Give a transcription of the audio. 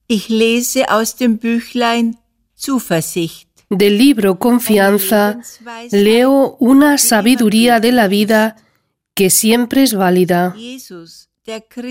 Ich lese aus dem Büchlein Zuversicht. Del libro Confianza leo una sabiduría de la vida que siempre es válida. Jesus, der